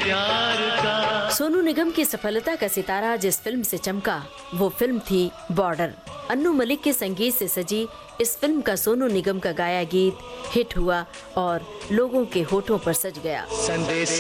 प्यार का। सोनू निगम की सफलता का सितारा जिस फिल्म से चमका वो फिल्म थी बॉर्डर। अन्नू मलिक के संगीत से सजी इस फिल्म का सोनू निगम का गाया गीत हिट हुआ और लोगों के होठों पर सज गया। संदेश